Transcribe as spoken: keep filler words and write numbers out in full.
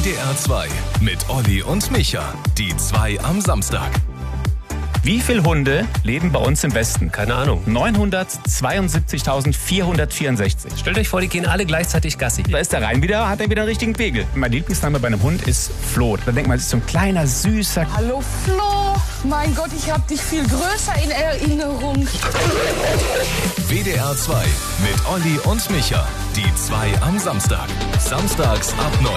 D R zwei mit Olli und Micha. Die zwei am Samstag. Wie viele Hunde leben bei uns im Westen? Keine Ahnung. neunhundertzweiundsiebzigtausendvierhundertvierundsechzig. Stellt euch vor, die gehen alle gleichzeitig Gassi. Da ist der Rhein wieder, hat er wieder einen richtigen Pegel. Mein Lieblingsname bei einem Hund ist Flo. Da denkt man, es ist so ein kleiner, süßer... Hallo Flo, mein Gott, ich hab dich viel größer in Erinnerung. W D R zwei mit Olli und Micha. Die zwei am Samstag. Samstags ab neun.